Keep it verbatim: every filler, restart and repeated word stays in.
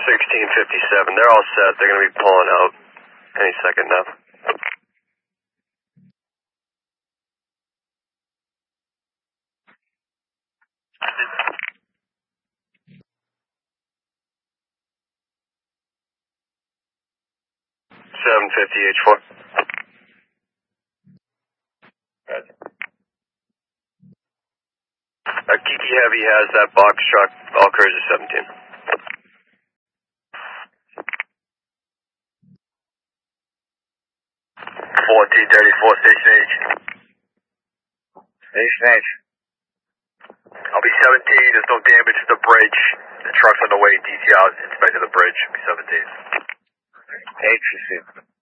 sixteen fifty-seven. They're all set. They're going to be pulling out any second now. seven fifty H four. Gotcha. Uh, Kiki Heavy has that box truck. All cruiser seventeen. fourteen thirty-four, Station H. Station H. I'll be seventeen. There's no damage to the bridge. The truck's on the way. D T L is inspecting the bridge. I'll be seventeen. H received.